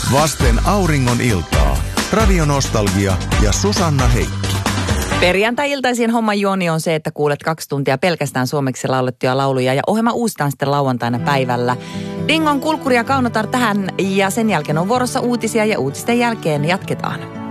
Vasten auringon iltaa. Radionostalgia ja Susanna Heikki. Perjantai-iltaisien homman juoni on se, että kuulet 2 tuntia pelkästään suomeksi laulettuja lauluja ja ohjelma uusitaan sitten lauantaina päivällä. Dingon, Kulkkuri ja Kaunotar tähän ja sen jälkeen on vuorossa uutisia ja uutisten jälkeen jatketaan.